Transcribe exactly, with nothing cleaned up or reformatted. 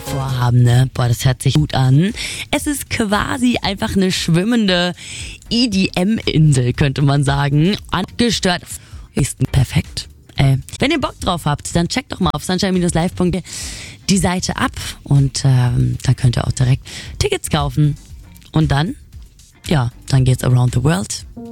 vorhaben, ne? Boah, das hört sich gut an. Es ist quasi einfach eine schwimmende E D M-Insel, könnte man sagen. Angestört. Ist perfekt. Äh, wenn ihr Bock drauf habt, dann checkt doch mal auf sunshine Bindestrich live punkt de die Seite ab und ähm, dann könnt ihr auch direkt Tickets kaufen. Und dann, ja, dann geht's around the world.